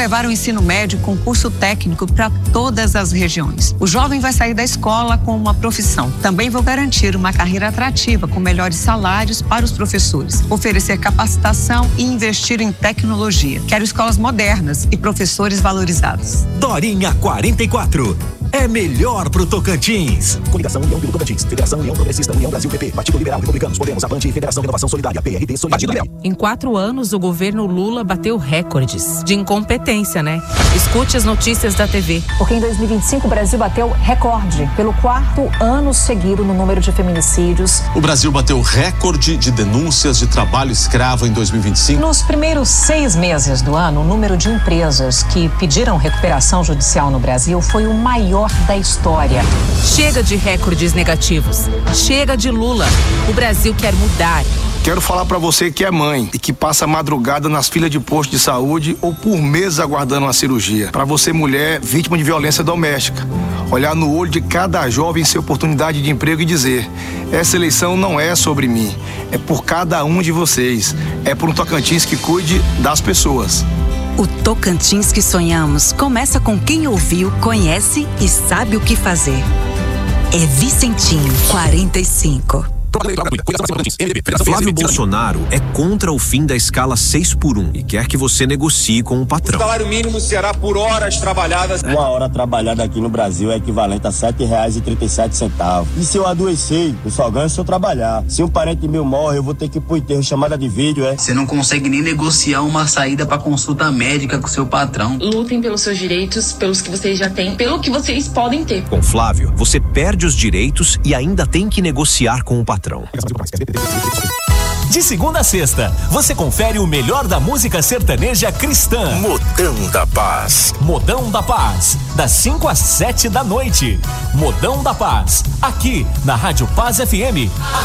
levar o ensino médio com curso técnico para todas as regiões. O jovem vai sair da escola com uma profissão. Também vou garantir uma carreira atrativa com melhores salários para os professores, oferecer capacitação e investir em tecnologia. Quero escolas modernas e professores valorizados. Dorinha 44. É melhor pro Tocantins. Coligação União pelo Tocantins. Federação União Progressista, União Brasil, PP. Partido Liberal, Republicanos, Podemos, Avante e Federação Renovação Solidária, PRD, Solidariedade. Em 4 anos, o governo Lula bateu recordes de incompetência, né? Escute as notícias da TV. Porque em 2025 o Brasil bateu recorde pelo 4º ano seguido no número de feminicídios. O Brasil bateu recorde de denúncias de trabalho escravo em 2025. Nos primeiros 6 meses do ano, o número de empresas que pediram recuperação judicial no Brasil foi o maior da história. Chega de recordes negativos. Chega de Lula. O Brasil quer mudar. Quero falar pra você que é mãe e que passa madrugada nas filas de posto de saúde ou por meses aguardando uma cirurgia. Pra você, mulher, vítima de violência doméstica. Olhar no olho de cada jovem sem oportunidade de emprego e dizer: essa eleição não é sobre mim, é por cada um de vocês. É por um Tocantins que cuide das pessoas. O Tocantins que sonhamos começa com quem ouviu, conhece e sabe o que fazer. É Vicentinho, 45. Flávio Bolsonaro é contra o fim da escala 6x1 e quer que você negocie com o patrão. O salário mínimo será por horas trabalhadas. Uma hora trabalhada aqui no Brasil é equivalente a R$7,37. E se eu adoecer, eu só ganho se eu trabalhar. Se um parente meu morre, eu vou ter que ir pro enterro, chamada de vídeo, Você não consegue nem negociar uma saída pra consulta médica com seu patrão. Lutem pelos seus direitos, pelos que vocês já têm, pelo que vocês podem ter. Com Flávio, você perde os direitos e ainda tem que negociar com o patrão. De segunda a sexta, você confere o melhor da música sertaneja cristã. Modão da Paz. Modão da Paz, das 5 às 7 da noite. Modão da Paz, aqui na Rádio Paz FM.